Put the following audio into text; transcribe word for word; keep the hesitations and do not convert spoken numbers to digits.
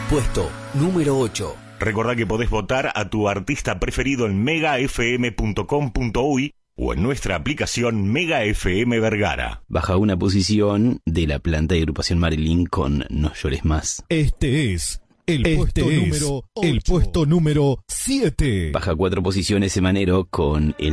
Puesto número ocho. Recordá que podés votar a tu artista preferido en mega f m punto com punto uy o en nuestra aplicación Mega F M Vergara. Baja una posición de la planta de agrupación Marilyn con No Llores Más. Este es el Este puesto es número el puesto número siete. Baja cuatro posiciones Semanero con el